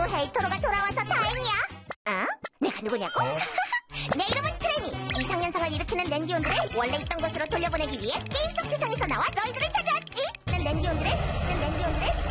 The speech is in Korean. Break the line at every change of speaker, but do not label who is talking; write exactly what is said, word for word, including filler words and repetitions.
헬토로가 돌아와서 다행이야. 어? 내가 누구냐고? 내 이름은 트레니. 이상현상을 일으키는 랜디온들을 원래 있던 곳으로 돌려보내기 위해 게임 속 세상에서 나와 너희들을 찾아왔지. 난 랜디온들을, 난 랜디온들을